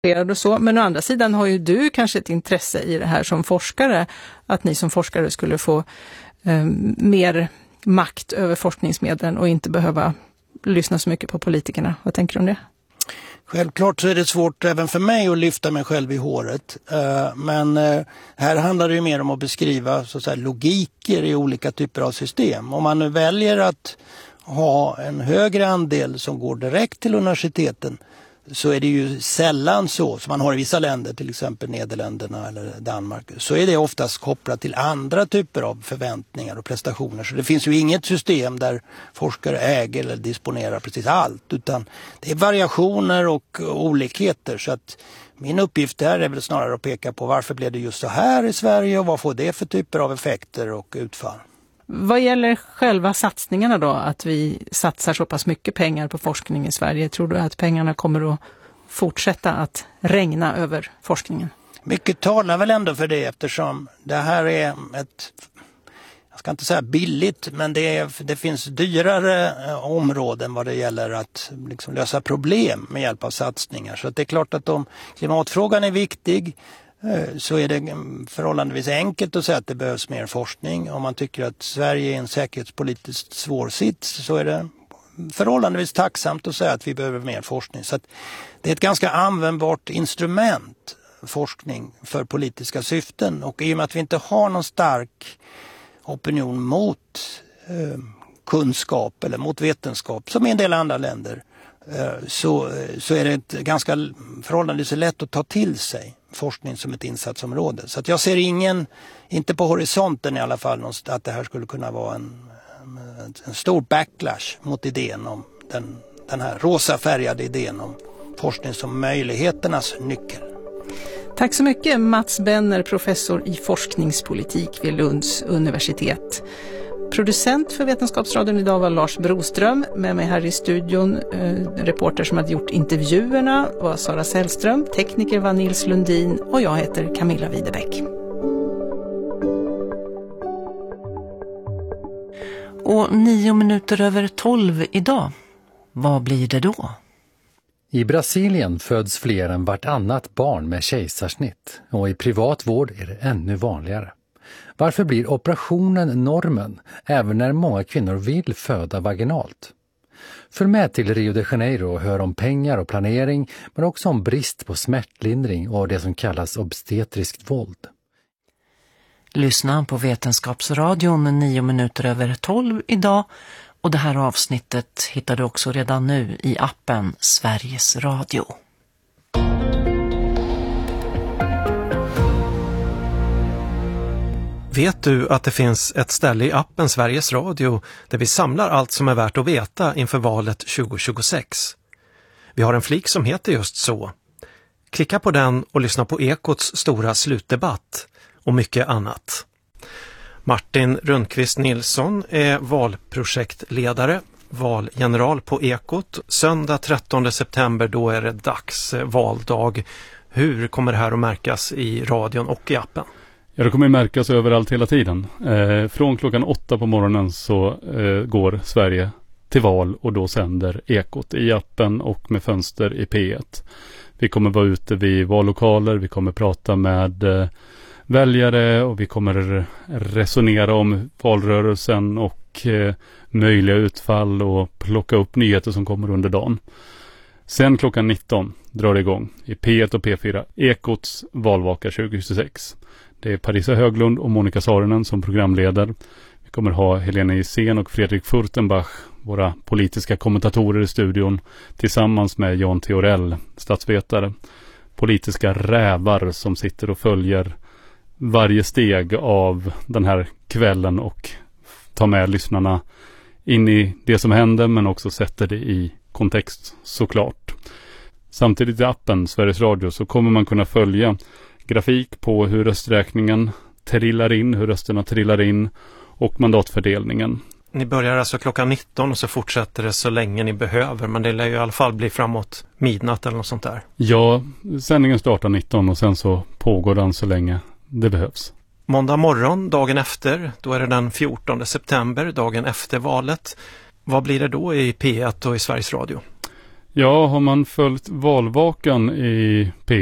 och så. Men å andra sidan har ju du kanske ett intresse i det här som forskare, att ni som forskare skulle få mer makt över forskningsmedlen och inte behöva lyssna så mycket på politikerna. Vad tänker du om det? Självklart så är det svårt även för mig att lyfta mig själv i håret. Men här handlar det ju mer om att beskriva så att säga, logiker i olika typer av system. Om man nu väljer att ha en högre andel som går direkt till universiteten, så är det ju sällan så, som man har i vissa länder, till exempel Nederländerna eller Danmark, så är det oftast kopplat till andra typer av förväntningar och prestationer. Så det finns ju inget system där forskare äger eller disponerar precis allt, utan det är variationer och olikheter. Så att min uppgift här är väl snarare att peka på varför blev det just så här i Sverige och vad får det för typer av effekter och utfall. Vad gäller själva satsningarna då, att vi satsar så pass mycket pengar på forskning i Sverige, tror du att pengarna kommer att fortsätta att regna över forskningen? Mycket talar väl ändå för det, eftersom det här är ett, jag ska inte säga billigt, men det finns dyrare områden vad det gäller att liksom lösa problem med hjälp av satsningar. Så att det är klart att om klimatfrågan är viktig, så är det förhållandevis enkelt att säga att det behövs mer forskning. Om man tycker att Sverige är en säkerhetspolitiskt svår sits, så är det förhållandevis tacksamt att säga att vi behöver mer forskning. Så att det är ett ganska användbart instrument, forskning, för politiska syften. Och i och med att vi inte har någon stark opinion mot kunskap eller mot vetenskap, som i en del andra länder, så är det ett ganska förhållandevis lätt att ta till sig forskning som ett insatsområde. Så att jag ser inte på horisonten i alla fall, att det här skulle kunna vara en stor backlash mot idén om den här rosafärgade idén om forskning som möjligheternas nyckel. Tack så mycket Mats Benner, professor i forskningspolitik vid Lunds universitet. Producent för Vetenskapsradion idag var Lars Broström. Med mig här i studion, reporter som hade gjort intervjuerna var Sara Sällström, tekniker var Nils Lundin och jag heter Camilla Widebeck. Och 12:09 idag. Vad blir det då? I Brasilien föds fler än vartannat barn med kejsarsnitt och i privat vård är det ännu vanligare. Varför blir operationen normen även när många kvinnor vill föda vaginalt? Följ med till Rio de Janeiro och hör om pengar och planering, men också om brist på smärtlindring och det som kallas obstetriskt våld. Lyssna på Vetenskapsradion 12:09 idag, och det här avsnittet hittar du också redan nu i appen Sveriges Radio. Vet du att det finns ett ställe i appen Sveriges Radio där vi samlar allt som är värt att veta inför valet 2026? Vi har en flik som heter just så. Klicka på den och lyssna på Ekots stora slutdebatt och mycket annat. Martin Rundqvist Nilsson är valprojektledare, valgeneral på Ekot. Söndag 13 september, då är det dags, valdag. Hur kommer det här att märkas i radion och i appen? Ja, det kommer att märkas överallt hela tiden. Från klockan 8 på morgonen så går Sverige till val och då sänder Ekot i appen och med fönster i P1. Vi kommer vara ute vid vallokaler, vi kommer prata med väljare och vi kommer resonera om valrörelsen och möjliga utfall och plocka upp nyheter som kommer under dagen. Sen klockan 19 drar det igång i P1 och P4 Ekots valvaka 2026. Det är Parisa Höglund och Monica Saarinen som programleder. Vi kommer ha Helena Isen och Fredrik Furtenbach, våra politiska kommentatorer i studion, tillsammans med Jan Theorell, statsvetare. Politiska rävar som sitter och följer varje steg av den här kvällen och tar med lyssnarna in i det som händer, men också sätter det i kontext såklart. Samtidigt i appen Sveriges Radio så kommer man kunna följa grafik på hur rösträkningen trillar in, hur rösterna trillar in och mandatfördelningen. Ni börjar alltså klockan 19 och så fortsätter det så länge ni behöver, men det lär ju i alla fall bli framåt midnatt eller något sånt där. Ja, sändningen startar 19 och sen så pågår den så länge det behövs. Måndag morgon, dagen efter, då är det den 14 september, dagen efter valet. Vad blir det då i P1 och i Sveriges Radio? Ja, har man följt valvakan i P1